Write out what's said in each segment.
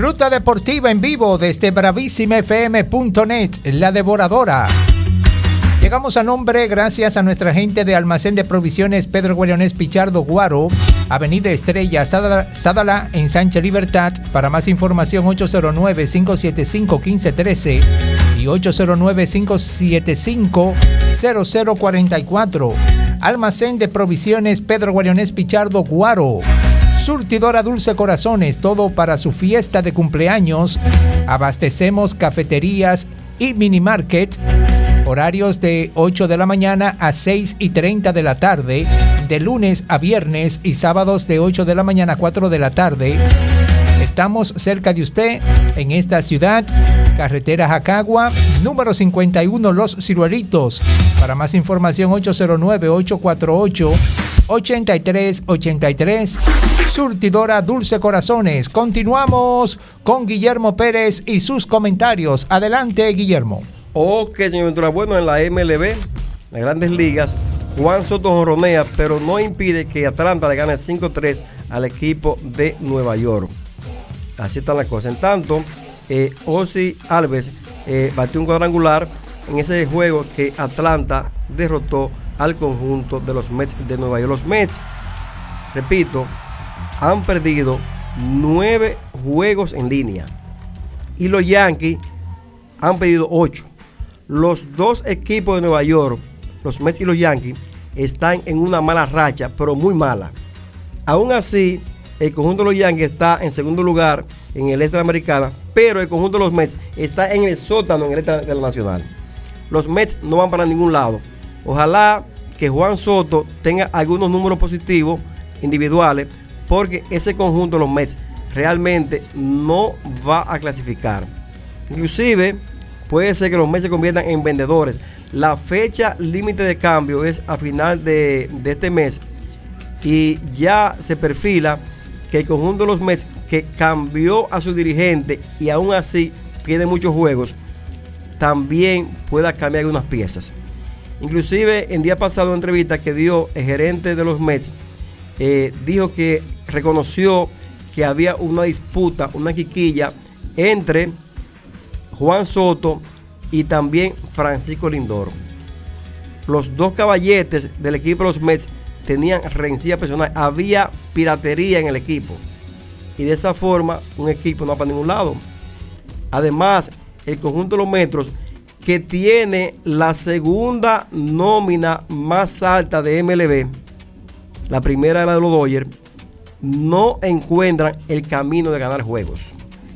Ruta Deportiva en vivo desde bravísimafm.net, La Devoradora. Llegamos a nombre gracias a nuestra gente de Almacén de Provisiones Pedro Guarionés Pichardo Guaro, Avenida Estrella, Sadala en Sánchez Libertad. Para más información 809-575-1513 y 809-575-0044. Almacén de Provisiones Pedro Guarionés Pichardo Guaro. Surtidora Dulce Corazones, todo para su fiesta de cumpleaños. Abastecemos cafeterías y minimarket. Horarios de 8 de la mañana a 6:30 de la tarde, de lunes a viernes, y sábados de 8 de la mañana a 4 de la tarde. Estamos cerca de usted en esta ciudad, carretera Jacagua, número 51, Los Ciruelitos. Para más información 809-848-8383. Surtidora Dulce Corazones. Continuamos con Guillermo Pérez y sus comentarios. Adelante, Guillermo. Ok, señor Ventura. Bueno, en la MLB, las Grandes Ligas, Juan Soto jonronea, pero no impide que Atlanta le gane 5-3 al equipo de Nueva York. Así están las cosas. En tanto, Ozzy Alves batió un cuadrangular en ese juego que Atlanta derrotó al conjunto de los Mets de Nueva York. Los Mets, repito, han perdido 9 juegos en línea y los Yankees han perdido 8. Los dos equipos de Nueva York, los Mets y los Yankees, están en una mala racha, pero muy mala. Aún así, el conjunto de los Yankees está en segundo lugar en el este de la Americana, pero el conjunto de los Mets está en el sótano en el este de la Nacional. Los Mets no van para ningún lado. Ojalá que Juan Soto tenga algunos números positivos individuales, porque ese conjunto de los Mets realmente no va a clasificar. Inclusive puede ser que los Mets se conviertan en vendedores. La fecha límite de cambio es a final de este mes, y ya se perfila que el conjunto de los Mets, que cambió a su dirigente y aún así pierde muchos juegos, también pueda cambiar algunas piezas. Inclusive en día pasado, en una entrevista que dio el gerente de los Mets, dijo que reconoció que había una disputa, una quiquilla entre Juan Soto y también Francisco Lindor. Los dos caballetes del equipo de los Mets tenían rencilla personal, había piratería en el equipo, y de esa forma un equipo no va para ningún lado. Además, el conjunto de los Metros, que tiene la segunda nómina más alta de MLB, la primera era de los Dodgers, no encuentran el camino de ganar juegos.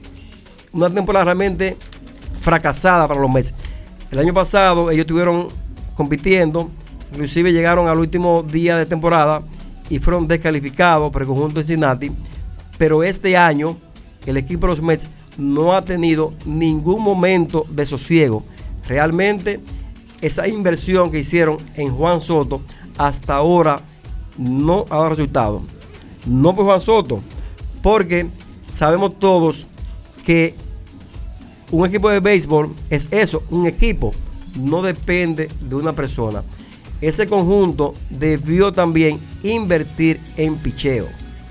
Una temporada realmente fracasada para los Mets. El año pasado ellos estuvieron compitiendo, inclusive llegaron al último día de temporada y fueron descalificados por el conjunto de Cincinnati. Pero este año el equipo de los Mets no ha tenido ningún momento de sosiego. Realmente esa inversión que hicieron en Juan Soto hasta ahora no ha dado resultado. No por Juan Soto, porque sabemos todos que un equipo de béisbol es eso, un equipo, no depende de una persona. Ese conjunto debió también invertir en picheo.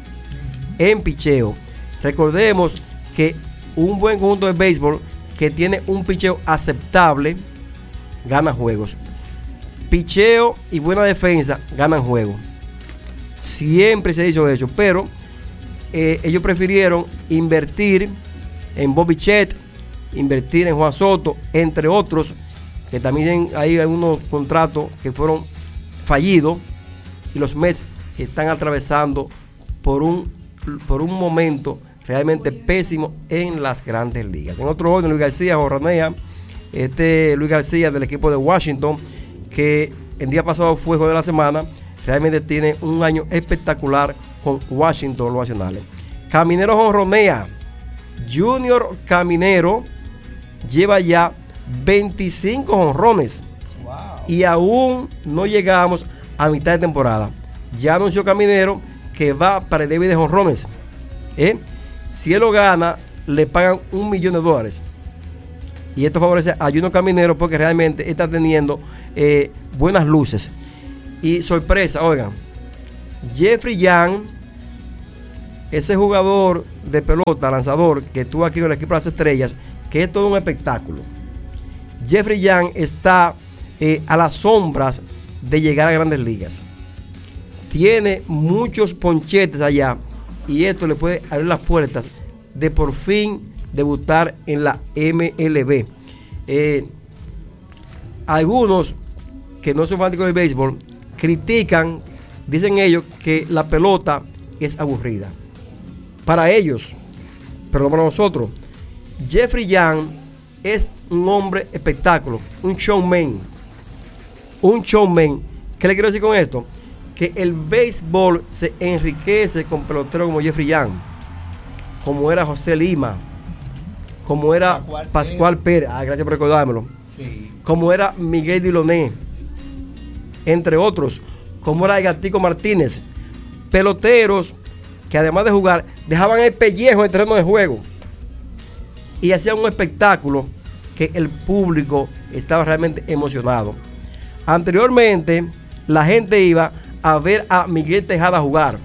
Recordemos que un buen conjunto de béisbol que tiene un picheo aceptable gana juegos. Picheo y buena defensa ganan juegos. Siempre se ha dicho eso, pero ellos prefirieron invertir en Bobby Chet, invertir en Juan Soto, entre otros, que también hay algunos contratos que fueron fallidos, y los Mets están atravesando por un momento realmente pésimo en las Grandes Ligas. En otro orden, Luis García jonronea. Luis García del equipo de Washington, que el día pasado fue juego de la semana, realmente tiene un año espectacular con Washington, los nacionales. Caminero jonronea. Junior Caminero lleva ya 25 jonrones. Wow. Y aún no llegamos a mitad de temporada. Ya anunció Caminero que va para el debut de jonrones. Si él lo gana, le pagan $1 millón. Y esto favorece a Junior Caminero porque realmente está teniendo buenas luces. Y sorpresa, oigan, Jeffrey Young ese jugador de pelota, lanzador, que estuvo aquí en el equipo de las Estrellas, que es todo un espectáculo. Jeffrey Young está a las sombras de llegar a Grandes Ligas. Tiene muchos ponchetes allá y esto le puede abrir las puertas de por fin debutar en la MLB. Algunos que no son fanáticos del béisbol critican, dicen ellos que la pelota es aburrida para ellos, pero no para nosotros. Jeffrey Young es un hombre espectáculo, un showman. ¿Qué le quiero decir con esto? Que el béisbol se enriquece con peloteros como Jeffrey Young, como era José Lima, como era Pascual Pérez, gracias por recordármelo, sí. Como era Miguel Diloné, entre otros, como era Gatico Martínez, peloteros que además de jugar dejaban el pellejo en el terreno de juego y hacían un espectáculo que el público estaba realmente emocionado. Anteriormente la gente iba a ver a Miguel Tejada jugar,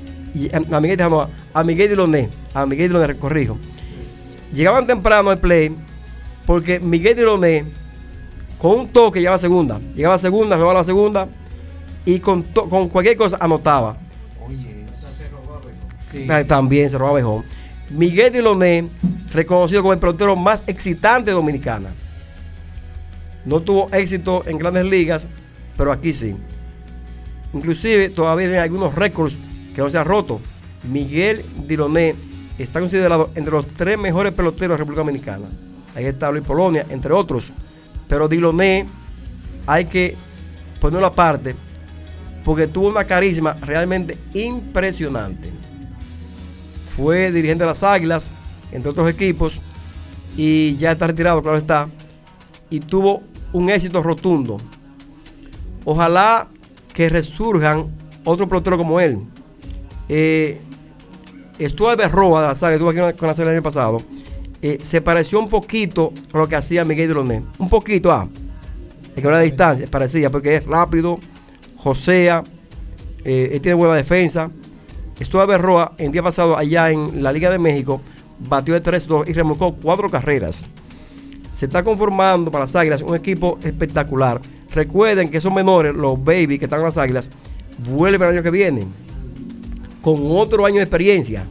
a Miguel Diloné, corrijo. Llegaban temprano al play porque Miguel Diloné con un toque llegaba a segunda, robaba la segunda y con cualquier cosa anotaba. Oye, sí. También se robaba Bejón. Miguel Diloné, reconocido como el pelotero más excitante de Dominicana. No tuvo éxito en Grandes Ligas, pero aquí sí. Inclusive todavía hay algunos récords que no se han roto. Miguel Diloné está considerado entre los 3 mejores peloteros de la República Dominicana. Ahí está Luis Polonia, entre otros. Pero Diloné hay que ponerlo aparte porque tuvo una carisma realmente impresionante. Fue dirigente de las Águilas, entre otros equipos, y ya está retirado, claro está, y tuvo un éxito rotundo. Ojalá que resurjan otros peloteros como él. Stuart Berroa de la Águilas, estuvo aquí con la Águilas el año pasado, se pareció un poquito a lo que hacía Miguel Diloné. Un poquito, de que una distancia, parecía, porque es rápido, josea, él tiene buena defensa. Stuart Berroa, el día pasado allá en la Liga de México, batió de 3-2 y remolcó 4 carreras. Se está conformando para las Águilas un equipo espectacular. Recuerden que esos menores, los baby que están en las Águilas, vuelven el año que viene con otro año de experiencia,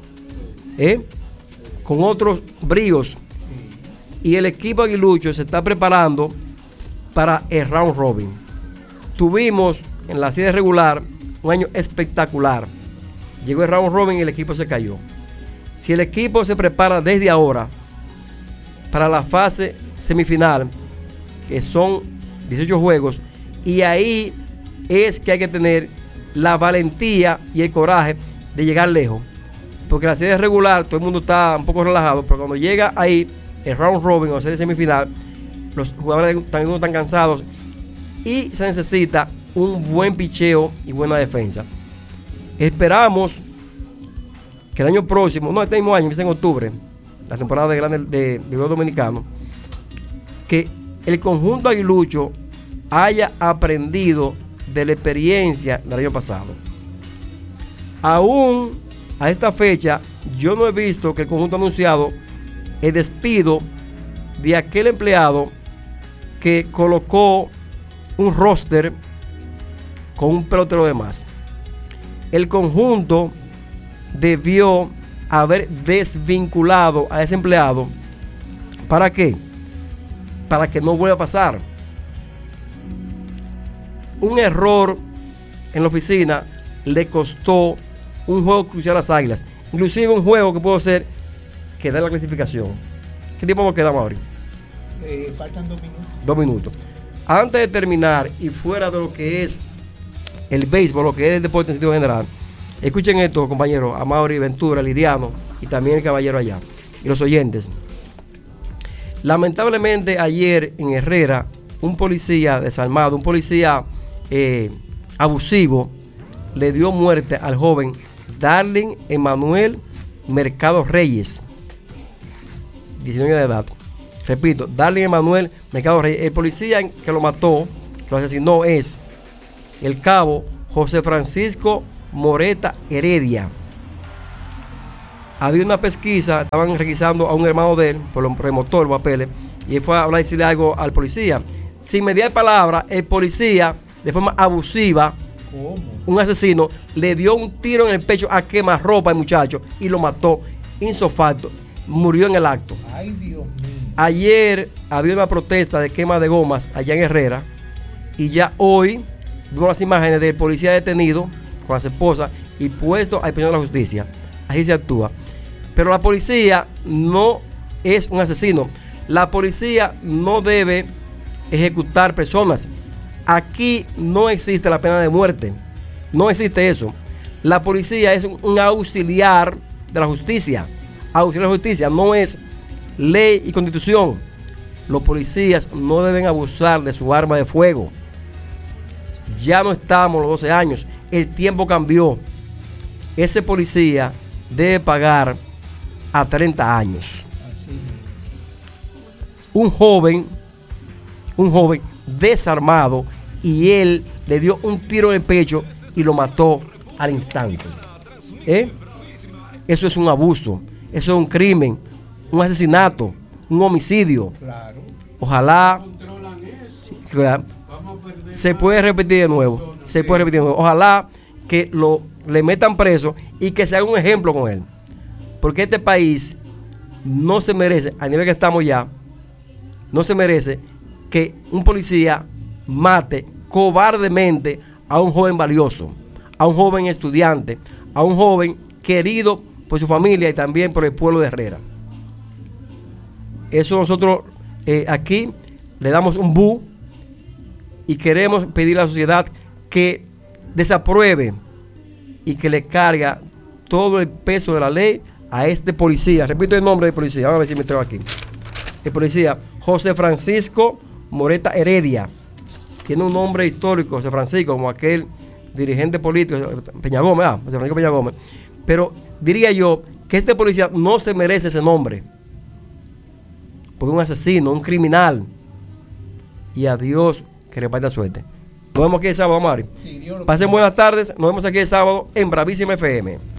con otros bríos. Y el equipo aguilucho se está preparando para el round robin. Tuvimos en la serie regular un año espectacular. Llegó el round robin y el equipo se cayó. Si el equipo se prepara desde ahora para la fase semifinal, que son 18 juegos, y ahí es que hay que tener la valentía y el coraje de llegar lejos, porque la serie regular todo el mundo está un poco relajado, pero cuando llega ahí el round robin o la serie semifinal, los jugadores están cansados y se necesita un buen picheo y buena defensa. Esperamos que el año próximo, este mismo año, empieza en octubre, la temporada de béisbol dominicano, que el conjunto aguilucho haya aprendido de la experiencia del año pasado. Aún a esta fecha, yo no he visto que el conjunto ha anunciado el despido de aquel empleado que colocó un roster con un pelotero de más. El conjunto debió haber desvinculado a ese empleado. ¿Para qué? Para que no vuelva a pasar. Un error en la oficina le costó un juego crucial a las Águilas. Inclusive un juego que pudo ser quedar la clasificación. ¿Qué tiempo nos quedamos ahora? Faltan 2 minutos. 2 minutos. Antes de terminar y fuera de lo que es el béisbol, lo que es el deporte en sentido general, escuchen esto, compañeros, Amaury, Ventura, Liriano y también el caballero allá y los oyentes. Lamentablemente ayer en Herrera, un policía desarmado, un policía abusivo, le dio muerte al joven Darling Emanuel Mercado Reyes, 19 años de edad. Repito, Darling Emanuel Mercado Reyes. El policía que lo mató, que lo asesinó, es el cabo José Francisco Moreta Heredia. había una pesquisa, estaban requisando a un hermano de él por los remotor, papeles, y él fue a hablar y decirle algo al policía. Sin mediar palabra, el policía, de forma abusiva, ¿Cómo? un asesino, le dio un tiro en el pecho a quemarropa al muchacho y lo mató, insofacto, murió en el acto. Ay, Dios mío. Ayer había una protesta de quema de gomas allá en Herrera, y ya hoy vimos las imágenes del policía detenido con las esposas y puesto a disposición de la justicia. Así se actúa. Pero la policía no es un asesino. La policía no debe ejecutar personas. Aquí no existe la pena de muerte. No existe eso. La policía es un auxiliar de la justicia. Auxiliar de la justicia no es ley y constitución. Los policías no deben abusar de su arma de fuego. Ya no estamos los 12 años. El tiempo cambió. Ese policía debe pagar a 30 años. Así. Un joven desarmado, y él le dio un tiro en el pecho y lo mató al instante. Eso es un abuso, eso es un crimen, un asesinato, un homicidio. Claro. Ojalá se puede repetir de nuevo. Se puede repetir de nuevo. Ojalá que le metan preso y que se haga un ejemplo con él. Porque este país no se merece, a nivel que estamos ya, no se merece que un policía mate cobardemente a un joven valioso, a un joven estudiante, a un joven querido por su familia y también por el pueblo de Herrera. Eso nosotros aquí le damos un bu y queremos pedir a la sociedad que desapruebe y que le carga todo el peso de la ley a este policía. Repito el nombre del policía, vamos a ver si me traigo aquí. El policía José Francisco Moreta Heredia. Tiene un nombre histórico, José Francisco, como aquel dirigente político, Peña Gómez, José Francisco Peña Gómez. Pero diría yo que este policía no se merece ese nombre, porque es un asesino, un criminal. Y a Dios que reparta suerte. Nos vemos aquí el sábado, Mari. Sí, Dios lo Pasen buenas tardes. Nos vemos aquí el sábado en Bravísima FM.